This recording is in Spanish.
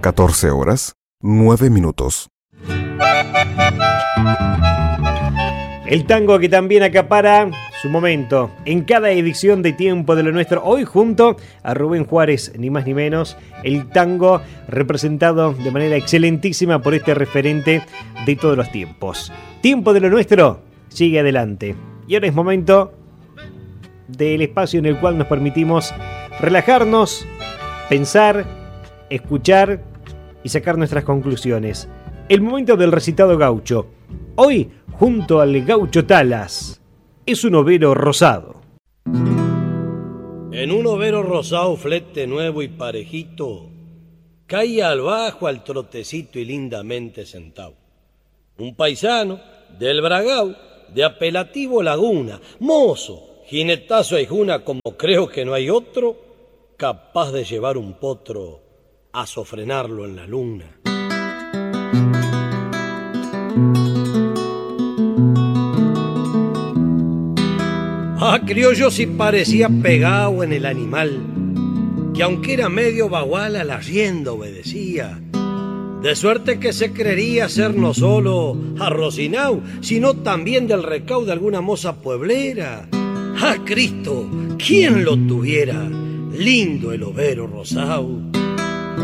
14 horas, 9 minutos. El tango que también acapara su momento en cada edición de Tiempo de lo Nuestro. Hoy junto a Rubén Juárez, ni más ni menos. El tango representado de manera excelentísima por este referente de todos los tiempos. Tiempo de lo Nuestro sigue adelante. Y ahora es momento del espacio en el cual nos permitimos relajarnos, pensar, escuchar y sacar nuestras conclusiones. El momento del recitado gaucho. Hoy, junto al gaucho Talas, es un overo rosado. En un overo rosado, flete nuevo y parejito, caía al bajo al trotecito y lindamente sentado. Un paisano del Bragao, de apelativo Laguna, mozo, jinetazo y juna como creo que no hay otro, capaz de llevar un potro a sofrenarlo en la luna. Criollo sí parecía pegado en el animal, que aunque era medio bagual a la rienda obedecía, de suerte que se creería ser no solo arrocinao, sino también del recau de alguna moza pueblera. ¡Ah, Cristo! ¿Quién lo tuviera? Lindo el overo rosao.